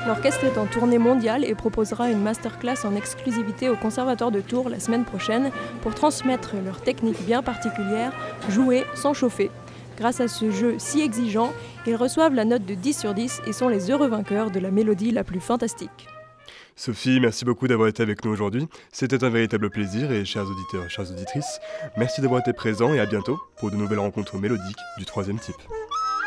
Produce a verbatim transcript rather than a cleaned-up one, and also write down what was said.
L'orchestre est en tournée mondiale et proposera une masterclass en exclusivité au Conservatoire de Tours la semaine prochaine pour transmettre leur technique bien particulière, jouer sans chauffer. Grâce à ce jeu si exigeant, ils reçoivent la note de dix sur dix et sont les heureux vainqueurs de la mélodie la plus fantastique. Sophie, merci beaucoup d'avoir été avec nous aujourd'hui. C'était un véritable plaisir et chers auditeurs et chères auditrices, merci d'avoir été présents et à bientôt pour de nouvelles rencontres mélodiques du troisième type.